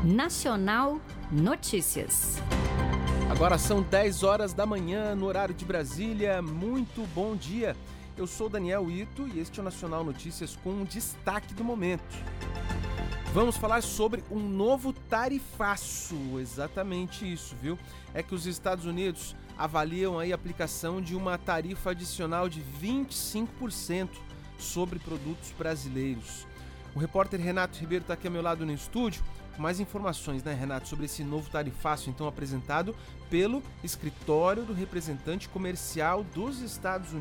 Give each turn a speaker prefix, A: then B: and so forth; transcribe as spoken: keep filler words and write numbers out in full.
A: Nacional Notícias.
B: Agora são dez horas da manhã no horário de Brasília. Muito bom dia. Eu sou Daniel Ito e este é o Nacional Notícias com um destaque do momento. Vamos falar sobre um novo tarifaço, exatamente isso, viu? É que os Estados Unidos avaliam aí a aplicação de uma tarifa adicional de vinte e cinco por cento sobre produtos brasileiros. O repórter Renato Ribeiro está aqui ao meu lado no estúdio com mais informações, né, Renato, sobre esse novo tarifaço, então apresentado pelo Escritório do Representante Comercial dos Estados Unidos.